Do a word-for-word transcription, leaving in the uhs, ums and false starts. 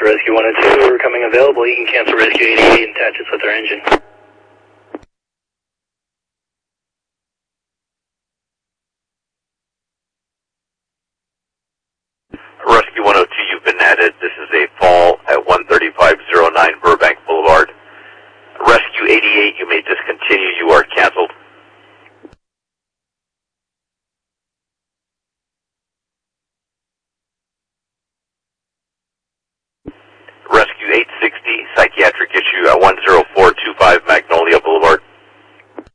cancel Rescue one oh two. We're coming available. You can cancel Rescue eighty-eight and attach it with our engine. Rescue one oh two, you've been added. This is a